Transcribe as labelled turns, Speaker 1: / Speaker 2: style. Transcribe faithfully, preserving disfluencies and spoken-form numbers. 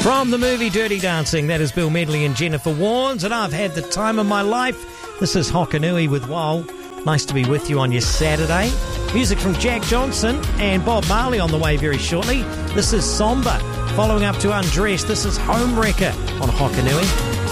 Speaker 1: From the movie Dirty Dancing, that is Bill Medley and Jennifer Warnes, and I've had the time of my life. This is Hokanui with Wal. Nice to be with you on your Saturday. Music from Jack Johnson and Bob Marley on the way very shortly. This is Somber. Following up to Undressed, this is Homewrecker on Hokanui.